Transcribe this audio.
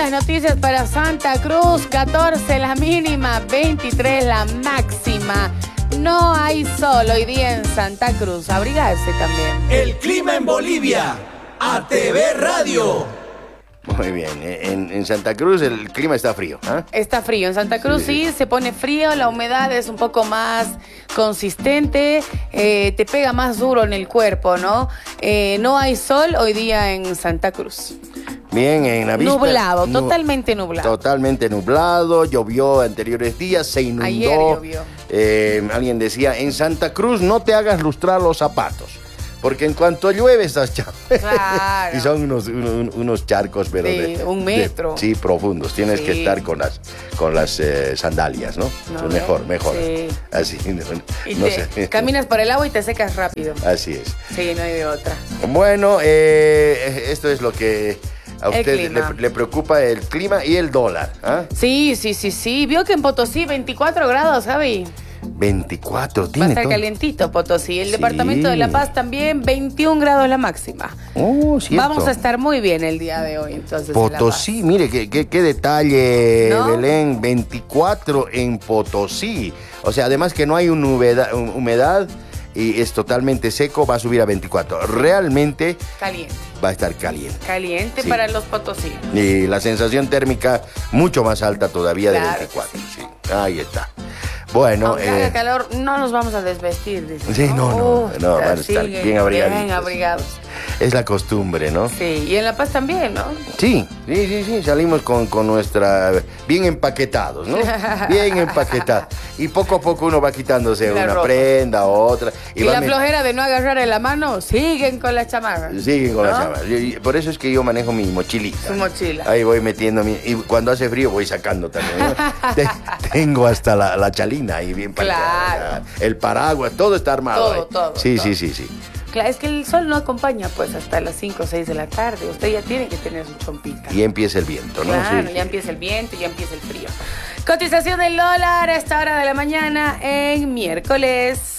las noticias para Santa Cruz. 14 la mínima, 23 la máxima. No hay sol hoy día en Santa Cruz. Abrigarse también. El clima en Bolivia. ATV Radio. Muy bien, en Santa Cruz el clima está frío, ¿eh? Está frío, en Santa Cruz sí, se pone frío, la humedad es un poco más consistente, te pega más duro en el cuerpo, ¿no? No hay sol hoy día en Santa Cruz. Bien, en la víspera. Nublado, totalmente nublado. Totalmente nublado, llovió anteriores días, se inundó. Ayer llovió. Alguien decía, en Santa Cruz no te hagas lustrar los zapatos. Porque en cuanto llueve estás Claro. y son unos charcos, pero de un metro. Sí, profundos. Tienes que estar con las sandalias, ¿no? Mejor. Sí. Así. Y No sé. caminas por el agua y te secas rápido. Así es. Sí, no hay de otra. Bueno, esto es lo que a El usted clima. le preocupa, el clima y el dólar. ¿Ah? Sí. Vio que en Potosí 24 grados, Javi. 24, Va a tiene estar todo. calientito Potosí. El Sí. departamento de La Paz también, 21 grados la máxima. Oh, cierto. Vamos a estar muy bien el día de hoy, entonces. en La Potosí, mire, qué detalle, ¿No? Belén, 24 en Potosí. O sea, además que no hay humedad y es totalmente seco, va a subir a 24. Realmente Paz. Caliente. va a estar caliente. Caliente Sí. para los potosinos. Y la sensación térmica mucho más alta todavía de Claro 24. que Sí. Ahí está. Bueno, Aunque haga calor, no nos vamos a desvestir. Dice. Sí, no, van a estar siguen bien abrigaditos. Bien abrigados. es la costumbre, ¿no? Sí, y en La Paz también, ¿no? Sí, salimos con nuestra... bien empaquetados, ¿no? Bien empaquetados. Y poco a poco uno va quitándose La una ropa. prenda, otra. Y va la flojera de no agarrar en la mano, siguen con la chamarra. Siguen con ¿no? la chamarra. Por eso es que yo manejo mi mochilita. Su mochila. Ahí voy metiendo y cuando hace frío voy sacando también, ¿no? Tengo hasta la chalina ahí bien parqueada. Claro. El paraguas, todo está armado Todo, ahí. todo, Sí. Claro, es que el sol no acompaña pues hasta las 5 o 6 de la tarde. Usted ya tiene que tener su chompita. Y empieza el viento, ¿no? Claro, Sí. ya empieza el viento, ya empieza el frío. Cotización del dólar a esta hora de la mañana en miércoles.